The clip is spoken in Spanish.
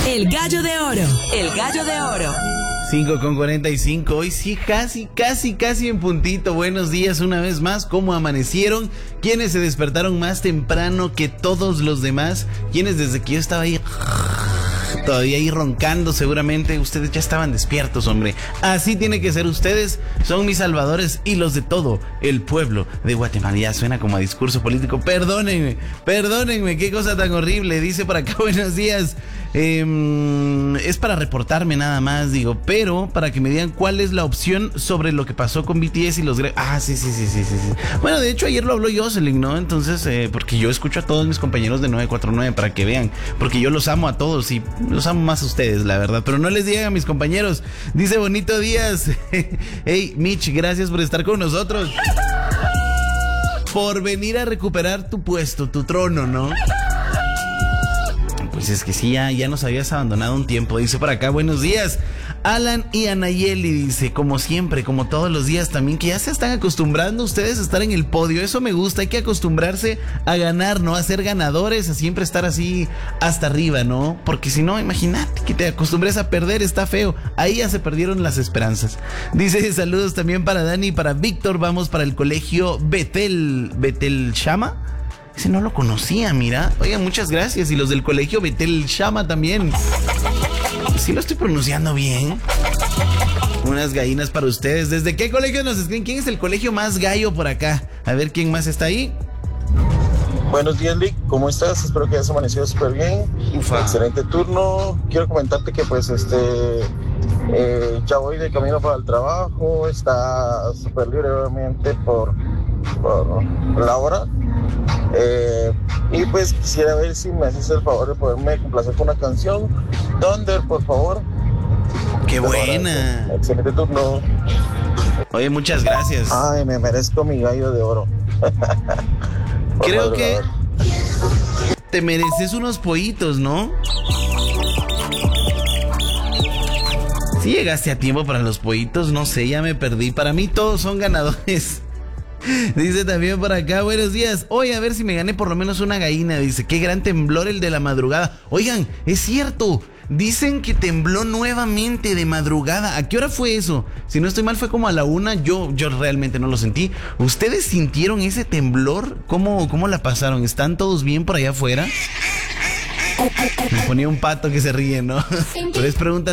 El gallo de oro. El gallo de oro. 5:45, hoy sí, casi en puntito. Buenos días una vez más. ¿Cómo amanecieron? ¿Quiénes se despertaron más temprano que todos los demás? ¿Quiénes desde que yo estaba ahí todavía ahí roncando? Seguramente ustedes ya estaban despiertos, hombre. Así tiene que ser. Ustedes son mis salvadores y los de todo el pueblo de Guatemala. Ya suena como a discurso político. Perdónenme, qué cosa tan horrible. Dice por acá, buenos días. Es para reportarme nada más, digo, pero para que me digan cuál es la opción sobre lo que pasó con BTS y los... Sí. Bueno, de hecho ayer lo habló Jocelyn, ¿no? Entonces, porque yo escucho a todos mis compañeros de 949 para que vean, porque yo los amo a todos y los amo más a ustedes, la verdad, pero no les digan a mis compañeros. Dice, bonito días. Hey, Mitch, gracias por estar con nosotros, por venir a recuperar tu puesto, tu trono, ¿no? Pues es que sí, ya nos habías abandonado un tiempo. Dice por acá, buenos días, Alan y Anayeli. Dice, como siempre, como todos los días también, que ya se están acostumbrando ustedes a estar en el podio. Eso me gusta, hay que acostumbrarse a ganar, ¿no? A ser ganadores, a siempre estar así hasta arriba, ¿no? Porque si no, imagínate que te acostumbres a perder, está feo. Ahí ya se perdieron las esperanzas. Dice, saludos también para Dani y para Víctor. Vamos para el colegio Betel Shama. Ese no lo conocía, mira. Oigan, muchas gracias. Y los del colegio Betel Shama también. ¿Sí lo estoy pronunciando bien? Unas gallinas para ustedes. ¿Desde qué colegio nos escriben? ¿Quién es el colegio más gallo por acá? A ver quién más está ahí. Buenos días, Lick. ¿Cómo estás? Espero que hayas amanecido súper bien. Ufa. Excelente turno. Quiero comentarte que pues ya voy de camino para el trabajo. Está súper libre, obviamente, por la hora. Y pues quisiera ver si me haces el favor de poderme complacer con una canción. Thunder, por favor. ¡Qué buena! Excelente turno. Oye, muchas gracias. Ay, me merezco mi gallo de oro. Creo que te mereces unos pollitos, ¿no? Si llegaste a tiempo para los pollitos, no sé, ya me perdí. Para mí todos son ganadores. Dice también por acá, buenos días. Hoy a ver si me gané por lo menos una gallina. Dice, qué gran temblor el de la madrugada. Oigan, es cierto. Dicen que tembló nuevamente de madrugada. ¿A qué hora fue eso? Si no estoy mal, fue como a la 1. Yo realmente no lo sentí. ¿Ustedes sintieron ese temblor? ¿Cómo la pasaron? ¿Están todos bien por allá afuera? Me ponía un pato que se ríe, ¿no? Pero es pregunta